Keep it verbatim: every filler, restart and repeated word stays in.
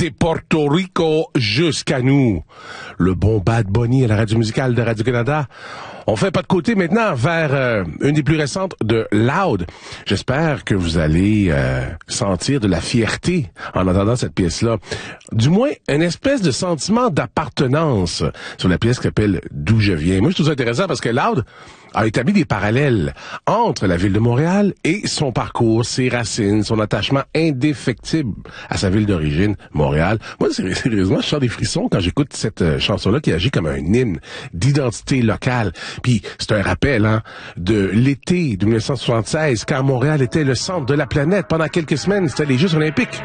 de Porto Rico jusqu'à nous. Le bon Bad Bunny à la radio musicale de Radio-Canada. On fait pas de côté maintenant vers euh, une des plus récentes de Loud. J'espère que vous allez euh, sentir de la fierté en entendant cette pièce-là. Du moins, une espèce de sentiment d'appartenance sur la pièce qui s'appelle D'où je viens. Moi, je trouve ça intéressant parce que Loud a établi des parallèles entre la ville de Montréal et son parcours, ses racines, son attachement indéfectible à sa ville d'origine, Montréal. Moi, sérieusement, je sors des frissons quand j'écoute cette euh, chanson-là qui agit comme un hymne d'identité locale. Puis c'est un rappel hein, de l'été de dix-neuf cent soixante-seize, quand Montréal était le centre de la planète. Pendant quelques semaines, c'était les Jeux olympiques.